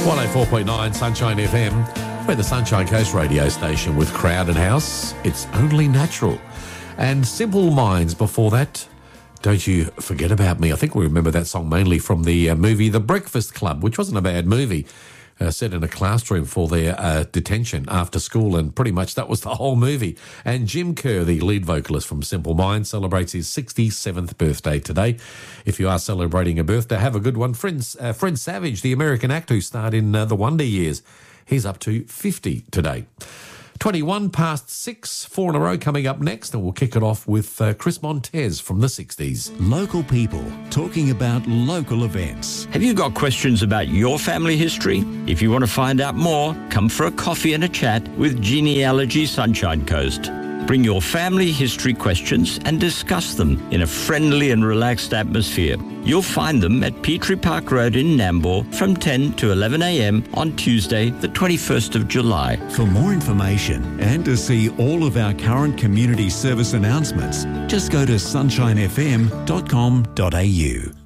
104.9 Sunshine FM. We're the Sunshine Coast radio station with Crowded House. It's only natural. And Simple Minds before that. Don't You Forget About Me. I think we remember that song mainly from the movie The Breakfast Club, which wasn't a bad movie. Set in a classroom for their detention after school, and pretty much that was the whole movie. And Jim Kerr, the lead vocalist from Simple Minds, celebrates his 67th birthday today. If you are celebrating a birthday, have a good one. Fred Savage, the American actor who starred in The Wonder Years, he's up to 50 today. 21 past 6, 4 in a row coming up next, and we'll kick it off with Chris Montez from the 60s. Local people talking about local events. Have you got questions about your family history? If you want to find out more, come for a coffee and a chat with Genealogy Sunshine Coast. Bring your family history questions and discuss them in a friendly and relaxed atmosphere. You'll find them at Petrie Park Road in Nambour from 10 to 11 a.m. on Tuesday, the 21st of July. For more information and to see all of our current community service announcements, just go to sunshinefm.com.au.